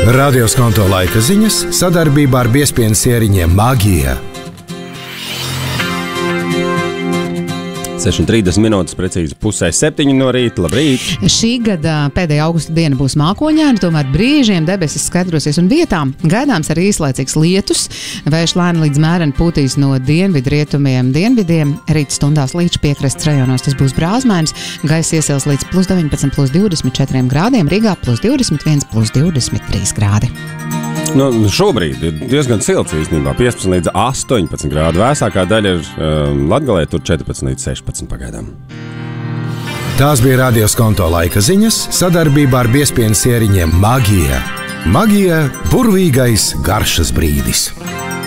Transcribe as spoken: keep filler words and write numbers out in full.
Radio Skonto laika ziņas sadarbībā ar biezpienas ieriņiem Magija. seši un trīsdesmit minūtes, precīzi pusē septiņi no rīta. Labrīt! Šī gada pēdējā augusta diena būs mākoņaina, tomēr brīžiem debesis skaidrosies un vietām gaidāms arī īslaicīgs lietus. Vējš lēni līdz mēreni pūtīs no dienvidu rietumiem dienvidiem. Rīt stundās līdz piekrastes rajonos tas būs brāzmainis. Gaisa iesils līdz plus deviņpadsmit, plus divdesmit četri grādiem, Rīgā plus divdesmit viens, plus divdesmit trīs grādi. Nu, šobrīd ir diezgan silts īstenībā, piecpadsmit līdz astoņpadsmit grādu. Vēsākā daļa ir um, Latgalē, tur četrpadsmit līdz sešpadsmit pagaidām. Tās bija Radio Skonto laika ziņas sadarbībā ar biezpienas ieriņiem Magija. Magija – burvīgais garšas brīdis.